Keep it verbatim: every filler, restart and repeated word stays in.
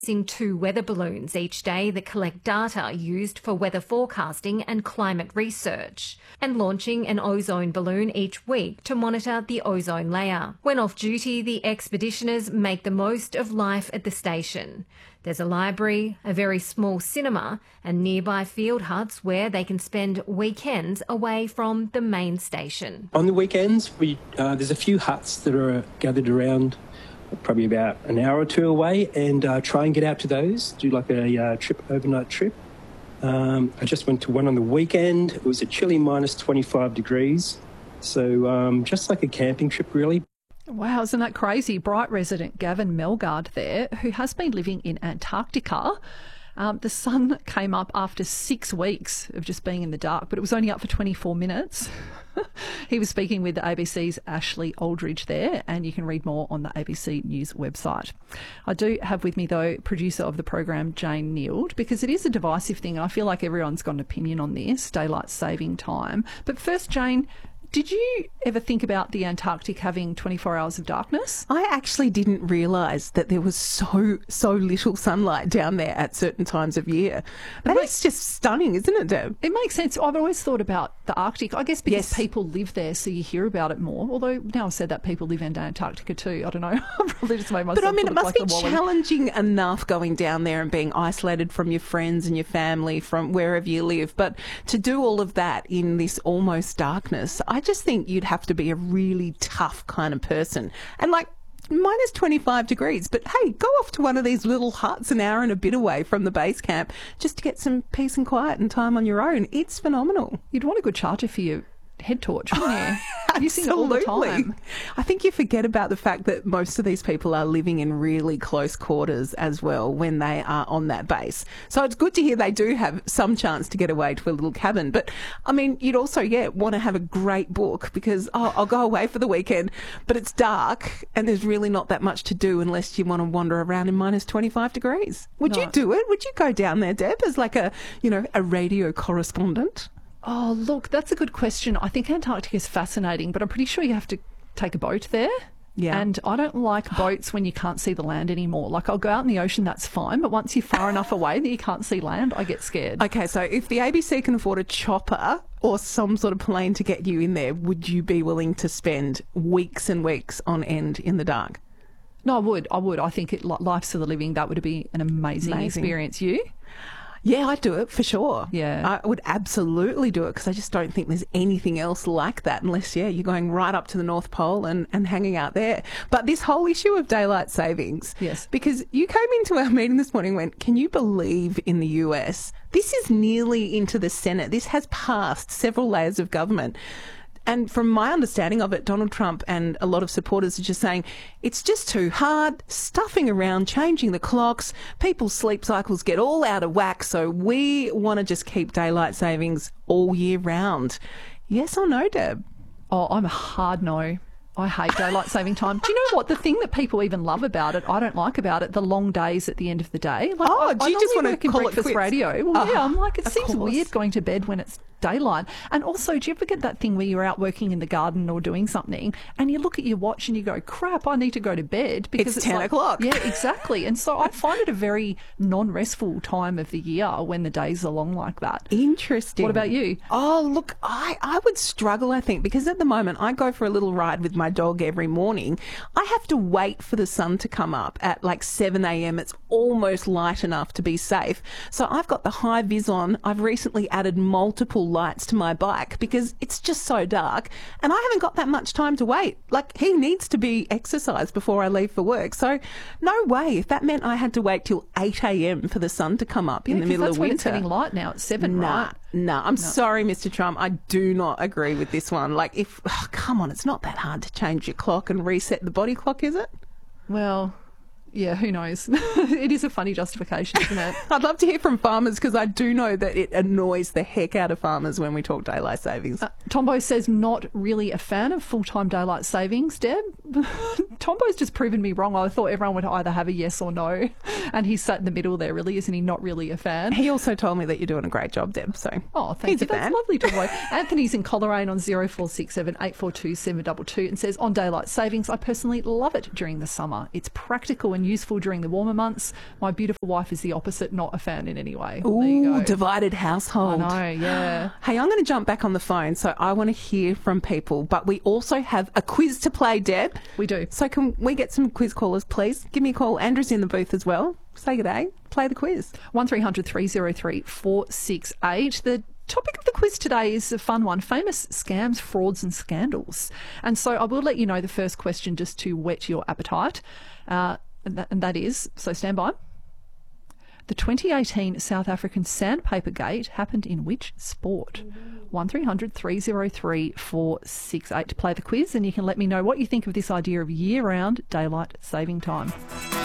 Using two weather balloons each day that collect data used for weather forecasting and climate research, and launching an ozone balloon each week to monitor the ozone layer. When off duty, the expeditioners make the most of life at the station. There's a library, a very small cinema, and nearby field huts where they can spend weekends away from the main station. On the weekends, we uh, there's a few huts that are gathered around, probably about an hour or two away, and uh, try and get out to those, do like a uh, trip, overnight trip. Um, I just went to one on the weekend. It was a chilly minus twenty-five degrees. So um, just like a camping trip, really. Wow, isn't that crazy? Bright resident Gavin Melgard there, who has been living in Antarctica. Um, the sun came up after six weeks of just being in the dark, but it was only up for twenty-four minutes. He was speaking with the A B C's Ashley Aldridge there, and you can read more on the A B C News website. I do have with me, though, producer of the program, Jane Neild, because it is a divisive thing. I feel like everyone's got an opinion on this, daylight saving time. But first, Jane, did you ever think about the Antarctic having twenty-four hours of darkness? I actually didn't realise that there was so, so little sunlight down there at certain times of year. That is just stunning, isn't it, Deb? It makes sense. I've always thought about the Arctic, I guess because Yes. people live there, so you hear about it more. Although now I've said that, people live in Antarctica too. I don't know. I've probably just made myself But I mean, look it must like be the Wally. challenging enough going down there and being isolated from your friends and your family from wherever you live. But to do all of that in this almost darkness, I just think you'd have to be a really tough kind of person. And like, minus twenty-five degrees, but hey, go off to one of these little huts an hour and a bit away from the base camp just to get some peace and quiet and time on your own. It's phenomenal. You'd want a good charger for your head torch, wouldn't you? Using it all the Absolutely. time. I think you forget about the fact that most of these people are living in really close quarters as well when they are on that base. So it's good to hear they do have some chance to get away to a little cabin. But I mean, you'd also, yeah, want to have a great book because, oh, I'll go away for the weekend, but it's dark and there's really not that much to do unless you want to wander around in minus twenty-five degrees. Would No. you do it? Would you go down there, Deb, as like a, you know, a radio correspondent? Oh, look, that's a good question. I think Antarctica is fascinating, but I'm pretty sure you have to take a boat there. Yeah. And I don't like boats when you can't see the land anymore. Like, I'll go out in the ocean, that's fine, but once you're far enough away that you can't see land, I get scared. Okay, so if the A B C can afford a chopper or some sort of plane to get you in there, would you be willing to spend weeks and weeks on end in the dark? No, I would. I would. I think it, like, life's for the living. That would be an amazing, Amazing. experience. You? Yeah, I'd do it for sure. Yeah. I would absolutely do it because I just don't think there's anything else like that unless, yeah, you're going right up to the North Pole and, and hanging out there. But this whole issue of daylight savings. Yes. Because you came into our meeting this morning and went, can you believe in the U S? This is nearly into the Senate. This has passed several layers of government. And from my understanding of it, Donald Trump and a lot of supporters are just saying it's just too hard, stuffing around, changing the clocks, people's sleep cycles get all out of whack, so we want to just keep daylight savings all year round. Yes or no, Deb? Oh, I'm a hard no. I hate daylight saving time. Do you know what? The thing that people even love about it, I don't like about it, the long days at the end of the day. Like, Oh, I, do I you just normally wanna work in call it breakfast quits? radio. Well, Oh, yeah, I'm like, it of seems course. weird going to bed when it's daylight. And also, do you ever get that thing where you're out working in the garden or doing something and you look at your watch and you go, crap, I need to go to bed because It's ten like- o'clock. Yeah, exactly. And so I find it a very non-restful time of the year when the days are long like that. Interesting. What about you? Oh, look, I, I would struggle, I think, because at the moment I go for a little ride with my dog every morning. I have to wait for the sun to come up at like seven a.m. It's almost light enough to be safe. So I've got the high vis on. I've recently added multiple lights to my bike because it's just so dark and I haven't got that much time to wait. Like, he needs to be exercised before I leave for work. So no way. If that meant I had to wait till eight a.m. for the sun to come up in Yeah, the 'cause middle that's of when winter. it's getting light now. It's seven, Nah, right? nah. I'm sorry, Mister Trump. I do not agree with this one. Like, if, oh, come on, it's not that hard to change your clock and reset the body clock, is it? Well, yeah, who knows? It is a funny justification, isn't it? I'd love to hear from farmers because I do know that it annoys the heck out of farmers when we talk daylight savings. Uh, Tombo says not really a fan of full-time daylight savings, Deb. Tombo's just proven me wrong. I thought everyone would either have a yes or no. And he's sat in the middle there, really. Isn't he not really a fan? He also told me that you're doing a great job, Deb. So Oh, thank he's you. a That's fan. lovely, Tombo. Anthony's in Coleraine on zero four six seven eight four two seven two two and says, on daylight savings, I personally love it during the summer. It's practical and find useful during the warmer months. My beautiful wife is the opposite, not a fan in any way. Ooh, there you go. Divided household. I know, yeah. Hey, I'm going to jump back on the phone, so I want to hear from people. But we also have a quiz to play, Deb. We do. So can we get some quiz callers, please? Give me a call. Andrew's in the booth as well. Say good day. Play the quiz. one three hundred three oh three four six eight. The topic of the quiz today is a fun one, famous scams, frauds and scandals. And so I will let you know the first question just to whet your appetite. Uh, and, that, and that is, so stand by. The twenty eighteen South African Sandpaper Gate happened in which sport? one three hundred three oh three four six eight to play the quiz, and you can let me know what you think of this idea of year-round daylight saving time.